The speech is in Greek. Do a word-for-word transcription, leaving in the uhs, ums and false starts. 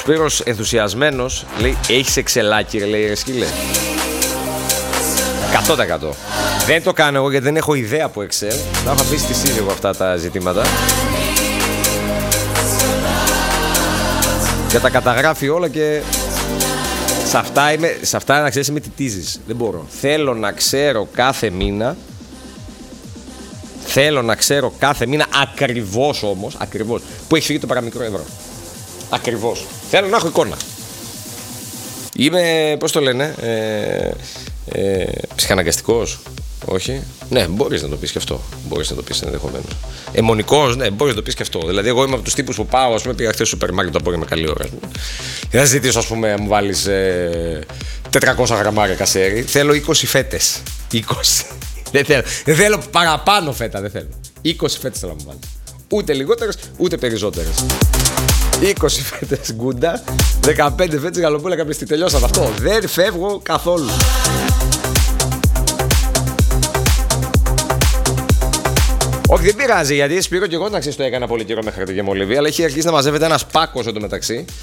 Σπύρος ενθουσιασμένος λέει: έχεις εξελάκι, ρε, λέει, ρε σκύλε. εκατό τοις εκατό. Δεν το κάνω εγώ γιατί δεν έχω ιδέα από Excel. Τα έχω αφήσει στη σύζυγο αυτά τα ζητήματα. Και τα καταγράφει όλα και σε αυτά, είμαι, σε αυτά να ξέρεις, είμαι τιτίζης. Δεν μπορώ. Θέλω να ξέρω κάθε μήνα. Θέλω να ξέρω κάθε μήνα ακριβώς όμως, ακριβώς, που έχει φύγει το παραμικρό ευρώ. Ακριβώς. Θέλω να έχω εικόνα. Είμαι, πώς το λένε, ε, ε, ψυχαναγκαστικός. Όχι. Ναι, μπορείς να το πεις και αυτό. Μπορείς να το πεις ενδεχομένως. Αιμονικός, ναι, μπορείς να το πεις και αυτό. Δηλαδή, εγώ είμαι από τους τύπους που πάω, ας πούμε, πήγα χθες στο σούπερ μάρκετ το απόγευμα καλή ώρα. Για να ζητήσω, ας πούμε, να μου βάλεις ε, τετρακόσια γραμμάρια κασέρι. Θέλω είκοσι φέτες. είκοσι. Δεν θέλω. Δεν θέλω παραπάνω φέτα, δεν θέλω. είκοσι φέτες θέλω να μου βάλεις. Ούτε λιγότερες, ούτε περισσότερες. είκοσι φέτες γκούντα, δεκαπέντε φέτες γαλοπούλα καπιστή. Τελειώσαμε αυτό. Δεν φεύγω καθόλου. Όχι, δεν πειράζει, γιατί Σπύρο και εγώ να ξέρεις το έκανα πολύ καιρό μέχρι τη γεμολιβία, αλλά έχει αρχίσει να μαζεύεται ένας πάκος εντωμεταξύ